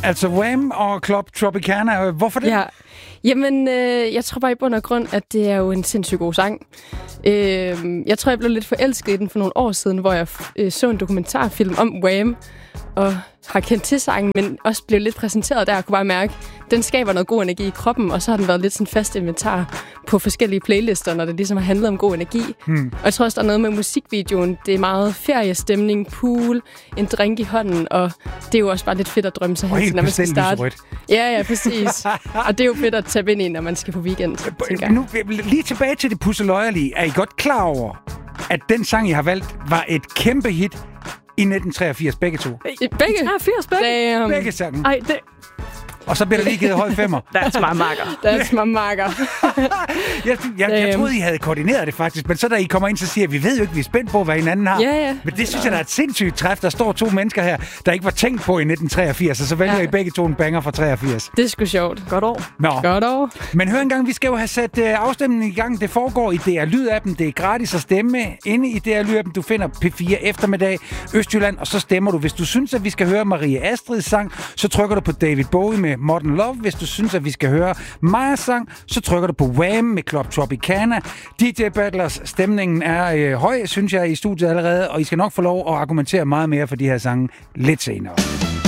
Altså Wham og Club Tropicana. Hvorfor det? Ja. Jamen, jeg tror bare i bund og grund, at det er jo en sindssygt god sang. Jeg tror, jeg blev lidt forelsket i den for nogle år siden, hvor jeg så en dokumentarfilm om Wham, og har kendt til sangen, men også blev lidt præsenteret der, og kunne bare mærke, den skaber noget god energi i kroppen, og så har den været lidt sådan fast inventar på forskellige playlister, når det ligesom har handlet om god energi. Og jeg tror også, der er noget med musikvideoen. Det er meget feriestemning, pool, en drink i hånden, og det er jo også bare lidt fedt at drømme sig hen til, når man skal starte. Ja, præcis. Og det er jo fedt at tage ind i, når man skal på weekend. Nu, lige tilbage til det pusseløjerlige. Er I godt klar over, at den sang, I har valgt, var et kæmpe hit i 1983, begge to? Begge? 83, begge? Begge sange. Ej, det... Og så bliver der lige givet høj femmer. That's my marker. That's my marker. Jeg troede, I havde koordineret det faktisk, men så da I kommer ind, så siger vi ved jo ikke, vi er spændt på, hvad hinanden har. Ja. Men det synes jeg, der er et sindssygt træf. Der står to mennesker her, der ikke var tænkt på i 1983, og så vælger I begge to en banger fra 83. Det er sgu sjovt. Godt år. Nå. Godt år. Men hør engang, vi skal jo have sat afstemningen i gang. Det foregår i DR Lyd-appen. Det er gratis at stemme inde i DR Lyd-appen. Du finder P4 Eftermiddag, Østjylland, og så stemmer du. Hvis du synes, at vi skal høre Marie Astrids sang, så trykker du på David Bowie med Modern Love. Hvis du synes, at vi skal høre Majas sang, så trykker du på Wham med Club Tropicana. DJ Battlers, stemningen er høj, synes jeg, i studiet allerede, og I skal nok få lov at argumentere meget mere for de her sange lidt senere.